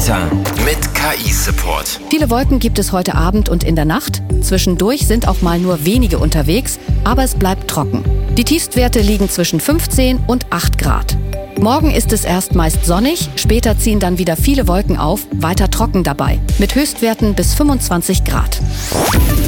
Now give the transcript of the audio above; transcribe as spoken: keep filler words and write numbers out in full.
Wetter mit K I-Support. Viele Wolken gibt es heute Abend und in der Nacht. Zwischendurch sind auch mal nur wenige unterwegs, aber es bleibt trocken. Die Tiefstwerte liegen zwischen fünfzehn und acht Grad. Morgen ist es erst meist sonnig, später ziehen dann wieder viele Wolken auf, weiter trocken dabei, mit Höchstwerten bis fünfundzwanzig Grad.